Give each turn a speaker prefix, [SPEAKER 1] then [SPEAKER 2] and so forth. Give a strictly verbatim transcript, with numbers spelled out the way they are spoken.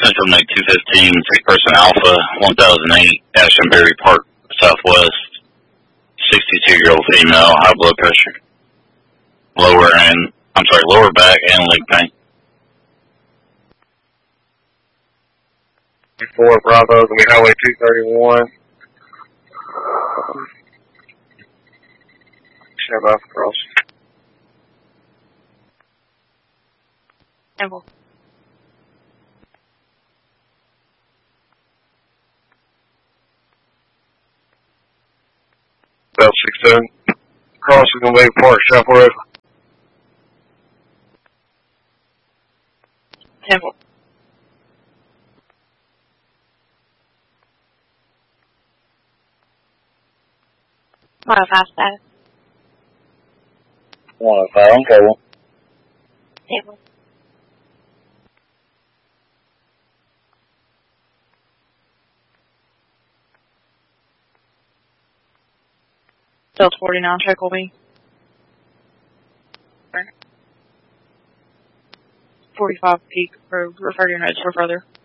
[SPEAKER 1] Central Nick two fifteen, sick person Alpha, one thousand eight, Ashtonberry Park, Southwest, sixty-two-year-old female, high blood pressure, lower and, I'm sorry, lower back and leg pain.
[SPEAKER 2] Four Bravo, gonna be Highway two thirty-one. Shut off cross.
[SPEAKER 3] Temple.
[SPEAKER 2] Bell six seven. Cross is gonna be Park Chapel Road.
[SPEAKER 3] Temple. one oh five status.
[SPEAKER 1] one oh five, on cable.
[SPEAKER 3] Table. Delta forty-nine, check will be. forty-five peak, or refer to your notes for further.